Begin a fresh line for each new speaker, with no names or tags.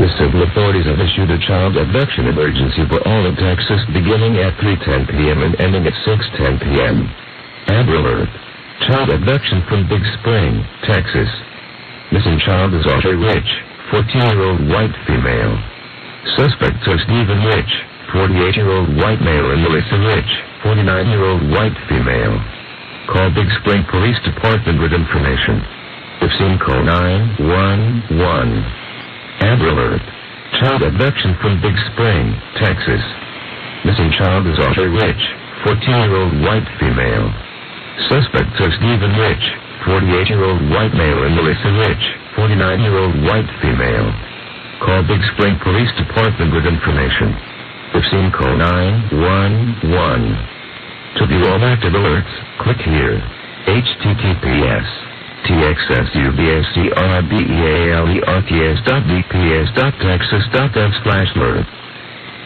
The civil authorities have issued a child abduction emergency for all of Texas beginning at 3:10 p.m. and ending at 6:10 p.m. Amber Alert. Child abduction from Big Spring, Texas. Missing child is Audrey Rich, 14-year-old white female. Suspects are Stephen Rich, 48-year-old white male, and Melissa Rich, 49-year-old white female. Call Big Spring Police Department with information. If seen, call 911. Amber Alert. Child abduction from Big Spring, Texas. Missing child is Audrey Rich, 14-year-old white female. Suspects are Stephen Rich, 48-year-old white male, and Melissa Rich, 49-year-old white female. Call Big Spring Police Department with information. If seen, call 911. To view all active alerts, click here. https://txsubscriberts.dps.texas.gov/alert.